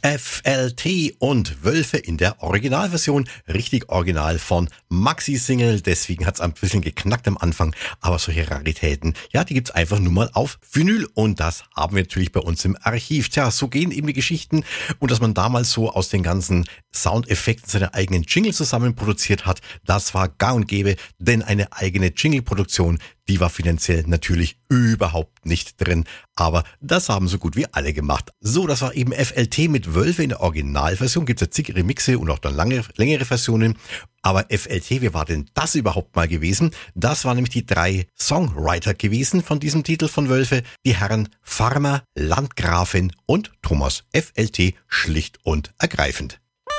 FLT und Wölfe in der Originalversion, richtig original von Maxi Single, deswegen hat's ein bisschen geknackt am Anfang, aber solche Raritäten, ja, die gibt's einfach nur mal auf Vinyl und das haben wir natürlich bei uns im Archiv. Tja, so gehen eben die Geschichten und dass man damals so aus den ganzen Soundeffekten seine eigenen Jingle zusammen produziert hat, das war gang und gäbe, denn eine eigene Jingle-Produktion, die war finanziell natürlich überhaupt nicht drin, aber das haben so gut wie alle gemacht. So, das war eben FLT mit Wölfe in der Originalversion, gibt's ja zig Remixe und auch dann längere Versionen, aber FLT, wie war denn das überhaupt mal gewesen? Das waren nämlich die 3 Songwriter gewesen von diesem Titel von Wölfe, die Herren Farmer, Landgrafin und Thomas. FLT schlicht und ergreifend.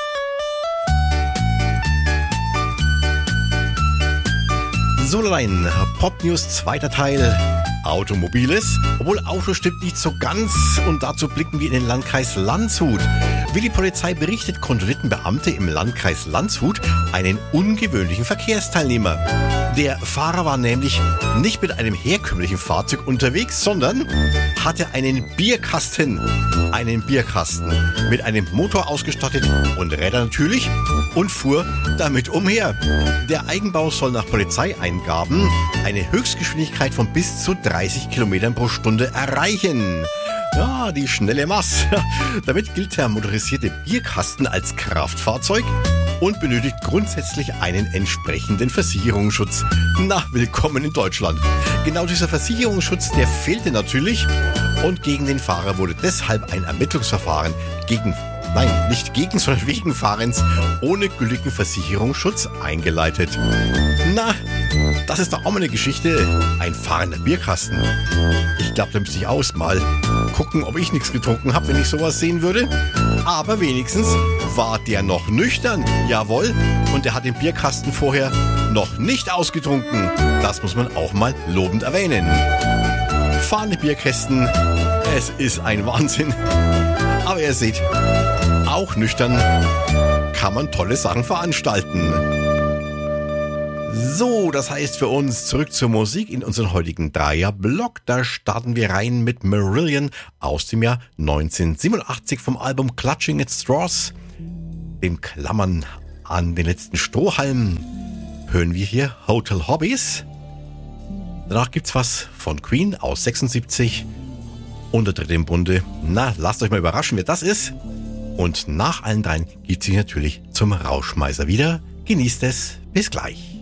Sololine, Pop News, zweiter Teil, Automobiles. Obwohl Auto stimmt nicht so ganz und dazu blicken wir in den Landkreis Landshut. Wie die Polizei berichtet, kontrollierten Beamte im Landkreis Landshut einen ungewöhnlichen Verkehrsteilnehmer. Der Fahrer war nämlich nicht mit einem herkömmlichen Fahrzeug unterwegs, sondern hatte einen Bierkasten mit einem Motor ausgestattet und Räder natürlich und fuhr damit umher. Der Eigenbau soll nach Polizeieingaben eine Höchstgeschwindigkeit von bis zu 30 Kilometern pro Stunde erreichen. Ja, die schnelle Maß. Damit gilt der motorisierte Bierkasten als Kraftfahrzeug und benötigt grundsätzlich einen entsprechenden Versicherungsschutz. Na, willkommen in Deutschland. Genau dieser Versicherungsschutz, der fehlte natürlich und gegen den Fahrer wurde deshalb ein Ermittlungsverfahren sondern wegen Fahrens ohne gültigen Versicherungsschutz eingeleitet. Na, das ist doch auch mal eine Geschichte. Ein fahrender Bierkasten. Ich glaube, da müsste ich mal gucken, ob ich nichts getrunken habe, wenn ich sowas sehen würde. Aber wenigstens war der noch nüchtern. Jawohl. Und der hat den Bierkasten vorher noch nicht ausgetrunken. Das muss man auch mal lobend erwähnen. Fahrende Bierkästen. Es ist ein Wahnsinn. Aber ihr seht, auch nüchtern kann man tolle Sachen veranstalten. So, das heißt für uns zurück zur Musik in unseren heutigen Dreier-Block. Da starten wir rein mit Marillion aus dem Jahr 1987 vom Album Clutching at Straws. Dem Klammern an den letzten Strohhalm hören wir hier Hotel Hobbies. Danach gibt's was von Queen aus 76. Und der dritte im Bunde. Na, lasst euch mal überraschen, wer das ist. Und nach allen dreien gibt sie natürlich zum Rauschmeißer wieder. Genießt es. Bis gleich.